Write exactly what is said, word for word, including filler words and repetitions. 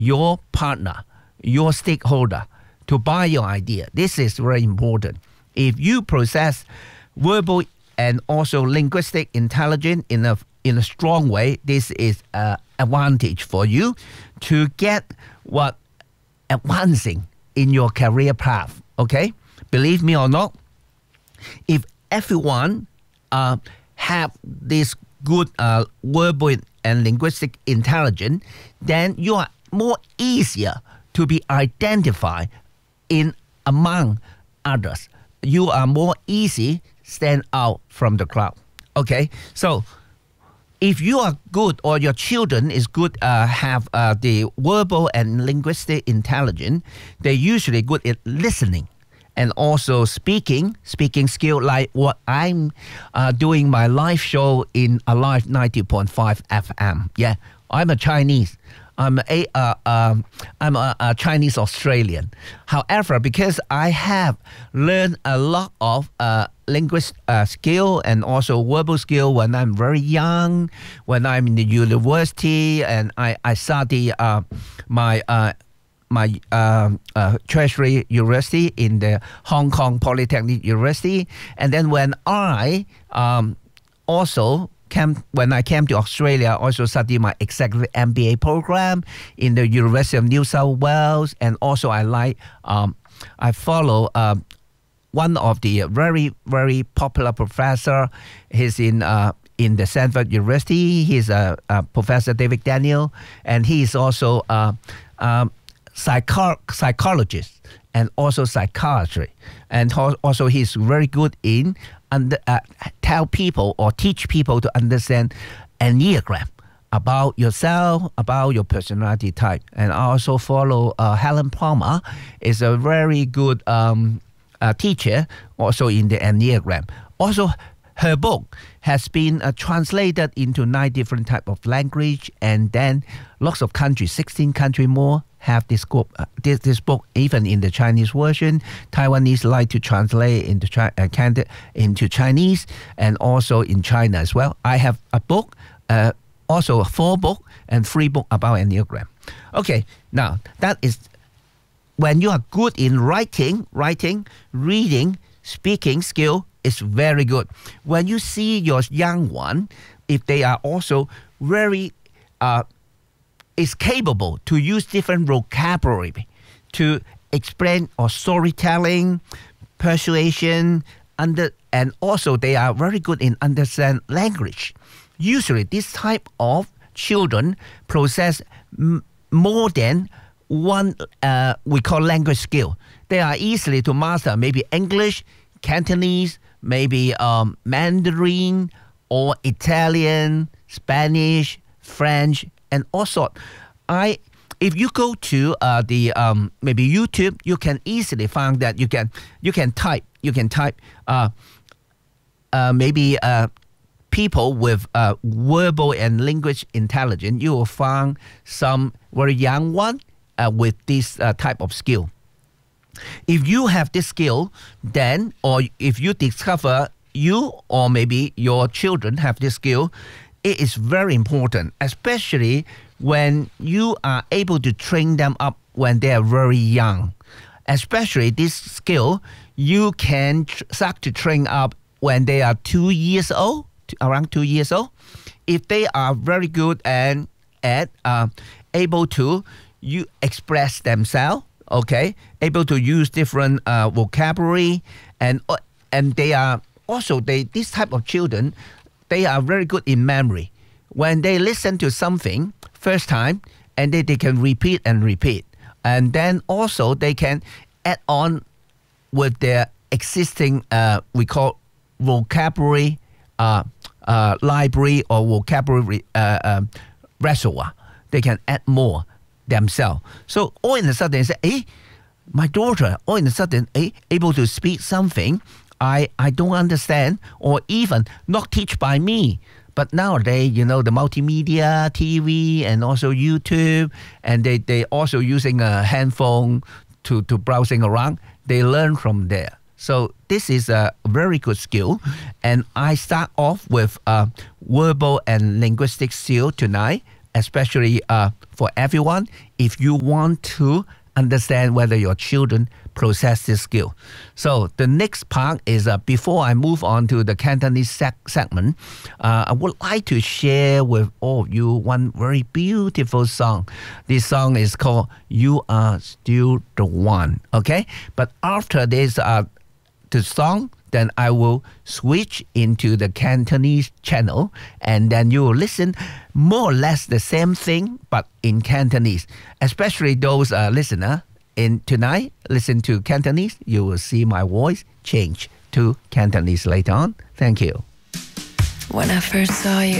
your partner, your stakeholder, to buy your idea. This is very important. If you possess verbal and also linguistic intelligence in a in a strong way, this is an advantage for you to get what advancing in your career path. Okay, believe me or not, if everyone uh, have this good uh, verbal and linguistic intelligence, then you are more easier to be identified in among others. You are more easy stand out from the crowd. Okay, so if you are good or your children is good, uh, have uh, the verbal and linguistic intelligence, they're usually good at listening and also speaking, speaking skill like what I'm uh, doing my live show in Alive ninety point five F M. Yeah, I'm a Chinese. I'm a uh, um, I'm a, a Chinese Australian. However, because I have learned a lot of uh, linguist uh, skill and also verbal skill when I'm very young, when I'm in the university, and I I study uh, my uh, my uh, uh, tertiary university in the Hong Kong Polytechnic University, and then when I um, also Came, when I came to Australia, I also studied my executive M B A program in the University of New South Wales, and also I like um, I follow uh, one of the very very popular professor. He's in uh, in the Stanford University. He's a uh, uh, Professor David Daniel, and he is also a uh, um, psycho- psychologist and also psychiatry, and also he's very good in and uh, tell people or teach people to understand Enneagram about yourself, about your personality type. And I also follow uh, Helen Palmer, is a very good um, uh, teacher also in the Enneagram. Also, her book has been uh, translated into nine different types of language, and then lots of countries, sixteen countries more, have this book, uh, this, this book even in the Chinese version. Taiwanese like to translate into Chi- uh, Canada into Chinese, and also in China as well. I have a book, uh, also a four book and three book about Enneagram. Okay, now that is when you are good in writing, writing, reading, speaking skill is very good. When you see your young one, if they are also very uh, is capable to use different vocabulary to explain or storytelling, persuasion, under, and also they are very good in understand language. Usually this type of children possess m- more than one uh, we call language skill. They are easily to master maybe English, Cantonese, maybe um, Mandarin or Italian, Spanish, French, and also, I if you go to uh, the um, maybe YouTube, you can easily find that you can you can type you can type uh, uh, maybe uh, people with uh, verbal and language intelligence. You will find some very young one uh, with this uh, type of skill. If you have this skill, then or if you discover you or maybe your children have this skill, it is very important, especially when you are able to train them up when they are very young. Especially this skill, you can tr- start to train up when they are two years old, around two years old. If they are very good and at uh, able to you express themselves, okay, able to use different uh, vocabulary, and uh, and they are also they this type of children, they are very good in memory. When they listen to something first time, and they, they can repeat and repeat. And then also they can add on with their existing, uh, we call vocabulary uh, uh, library or vocabulary uh, um, reservoir. They can add more themselves. So all in a sudden, they say, hey, my daughter, all in a sudden, hey, able to speak something I, I don't understand, or even not teach by me. But nowadays, you know, the multimedia, T V, and also YouTube, and they, they also using a handphone to, to browsing around. They learn from there. So this is a very good skill. And I start off with uh, verbal and linguistic skill tonight. especially uh, for everyone, if you want to understand whether your children process this skill. So the next part is uh, before I move on to the Cantonese seg- segment, uh, I would like to share with all of you one very beautiful song. This song is called You Are Still the One. Okay, but after this, uh, the song, then I will switch into the Cantonese channel, and then you will listen more or less the same thing, but in Cantonese. Especially those uh, listener in tonight, listen to Cantonese, you will see my voice change to Cantonese later on. Thank you. When I first saw you,